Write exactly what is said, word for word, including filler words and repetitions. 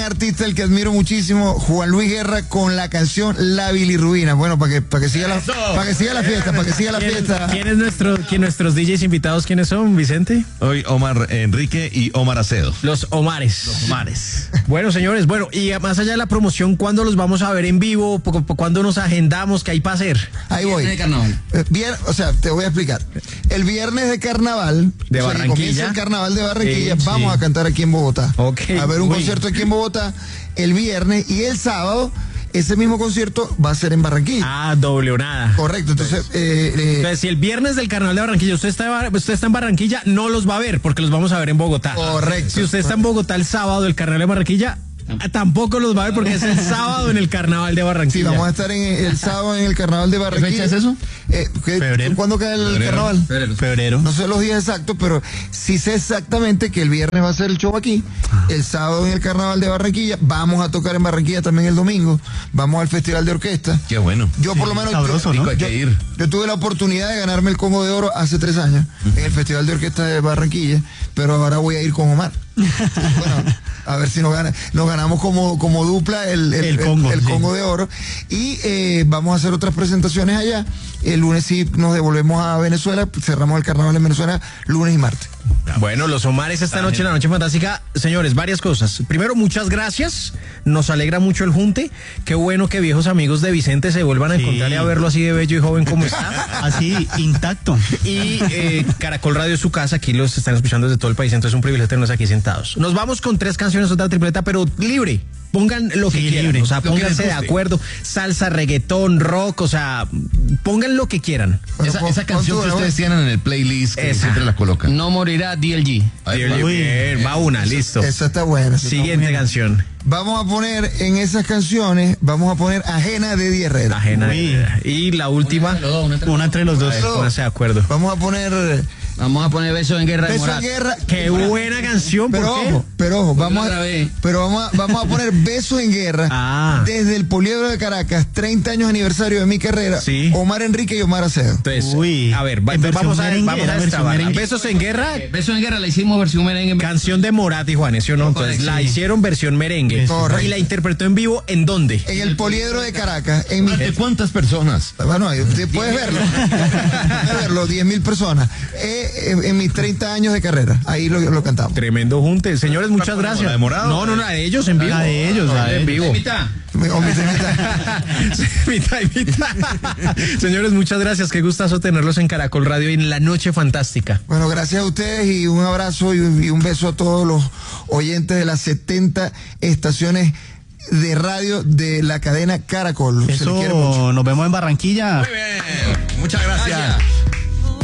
artista, el que admiro muchísimo, Juan Luis Guerra, con la canción La Bilirrubina. Bueno, para que, para que siga la, para que siga la fiesta, para que siga la fiesta. ¿Quién es nuestro, quién, nuestros D Js invitados? ¿Quiénes son, Vicente? Hoy Omar Enrique y Omar Acedo. Los Omares. Los Omares. Bueno, señores, bueno, y más allá de la promoción, ¿cuándo los vamos a ver en vivo? ¿Cuándo nos agendamos? ¿Qué hay para hacer? Ahí voy. Viernes de carnaval. Eh, Bien, o sea, te voy a explicar. El viernes de carnaval, de o sea, Barranquilla. comienza el carnaval de Barranquilla, Sí, vamos sí. a cantar aquí en Bogotá. Okay. A ver un Uy. concierto aquí en Bogotá el viernes y el sábado ese mismo concierto va a ser en Barranquilla. Ah, doble o nada. Correcto, entonces... Eh, eh, Entonces, si el viernes del carnaval de Barranquilla usted está, usted está en Barranquilla, no los va a ver porque los vamos a ver en Bogotá. Correcto. Si usted está en Bogotá el sábado del carnaval de Barranquilla, tampoco los va a ver porque es el sábado en el carnaval de sí, Barranquilla. vamos a estar en el sábado en el carnaval de Barranquilla. ¿Qué fecha es eso? Eh, ¿qué- Febrero. ¿Cuándo cae el Febrero. carnaval? Febrero. Febrero. No sé los días exactos, pero sí sé exactamente que el viernes va a ser el show aquí, el sábado en el carnaval de Barranquilla, vamos a tocar en Barranquilla también el domingo, vamos al festival de orquesta. Qué bueno. Yo por lo menos sabroso, yo, ¿no? Hay yo- que ir. yo tuve la oportunidad de ganarme el Congo de Oro hace tres años en el Festival de Orquesta de Barranquilla, pero ahora voy a ir con Omar. Bueno, a ver si nos gana, nos ganamos como, como dupla el, el, El Congo, el sí. Congo de Oro y eh, vamos a hacer otras presentaciones allá. El lunes sí nos devolvemos a Venezuela, cerramos el carnaval en Venezuela lunes y martes. Bueno, los Omares esta noche, en la Noche Fantástica. Señores, varias cosas. Primero, muchas gracias. Nos alegra mucho el junte. Qué bueno que viejos amigos de Vicente se vuelvan a Sí. encontrar y a verlo así de bello y joven como está. Así, intacto. Y eh, Caracol Radio es su casa, aquí los están escuchando desde todo el país, entonces es un privilegio tenerlos aquí sentados. Nos vamos con tres canciones, otra tripleta, pero libre. Pongan lo que Sí, quieran, libre. o sea, Lo que pónganse les de guste. acuerdo. Salsa, reggaetón, rock, o sea, pongan lo que quieran. Bueno, Esa, pon- esa canción pon que tú, ustedes ¿no? tienen en el playlist que Esa. siempre la colocan. No morirá D L G. Ahí Bien, va. Uy. bien, va una, listo. Esa está buena. esa está Siguiente buena. canción. Vamos a poner en esas canciones, vamos a poner Ajena de Eddie Herrera. Ajena. Uy. Y la última, Los dos, una entre- Una entre los dos. a ver, pónganse de acuerdo. Vamos a poner Vamos a poner Besos en Guerra de Beso en Morat. Guerra. Qué buena canción, ¿por Pero qué? ojo, pero ojo, vamos otra a, vez. pero vamos a, vamos a poner Besos en Guerra Ah. desde el Poliedro de Caracas, treinta años aniversario de mi carrera. Sí. Omar Enrique y Omar Acedo. Entonces, Uy, a ver, va- en versión vamos a, merengue, vamos era a versión destrabar. merengue. Besos en Guerra, Besos en Guerra la hicimos versión merengue. canción de Morat y Juanes, ¿sí o no? Entonces Correcto, la sí. hicieron versión merengue. Correcto. Y la interpretó en vivo, ¿en dónde? En el Poliedro de Caracas, en mi ¿De cuántas personas? Bueno, ahí usted puede verlo. Puede verlo, diez mil personas. Eh, eh, en mis treinta años de carrera. Ahí lo, lo cantamos. Tremendo junte. Señores, muchas ¿La gracias. de Morado? No, no, la de ellos en vivo. La de ellos, la de en vivo. Mitad. O mi temita. Mitad y mitad. Señores, muchas gracias. Qué gustazo tenerlos en Caracol Radio y en la Noche Fantástica. Bueno, gracias a ustedes y un abrazo y un, y un beso a todos los oyentes de las setenta estaciones de radio de la cadena Caracol. Se les quiere mucho. Eso, nos vemos en Barranquilla. Muy bien. Muchas gracias. Gracias.